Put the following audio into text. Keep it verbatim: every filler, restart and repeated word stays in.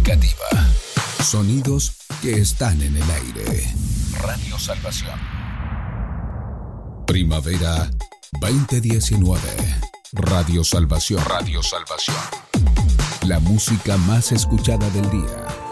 Significativa. Sonidos que están en el aire. Radio Salvación. Primavera veinte diecinueve. Radio Salvación. Radio Salvación. La música más escuchada del día.